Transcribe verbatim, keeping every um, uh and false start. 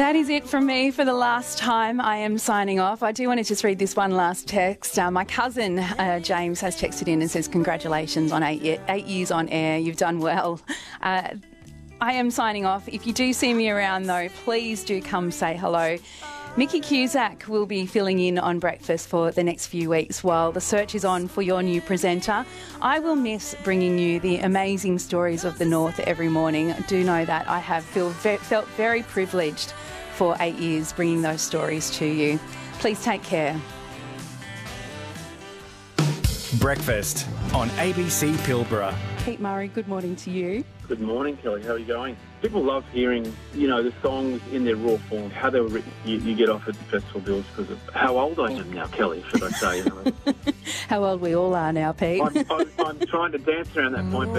That is it from me for the last time. I am signing off. I do want to just read this one last text. Uh, my cousin, uh, James, has texted in and says, congratulations on eight, ye- eight years on air. You've done well. Uh, I am signing off. If you do see me around, though, please do come say hello. Mickey Cusack will be filling in on breakfast for the next few weeks while the search is on for your new presenter. I will miss bringing you the amazing stories of the North every morning. Do know that I have feel, felt very privileged for eight years bringing those stories to you. Please take care. Breakfast on A B C Pilbara. Pete Murray, good morning to you. Good morning, Kelly. How are you going? People love hearing, you know, the songs in their raw form, how they were written. You, you get offered the festival bills because of how old I am now, Kelly, should I say. You know? How old we all are now, Pete. I'm, I'm, I'm trying to dance around that point, but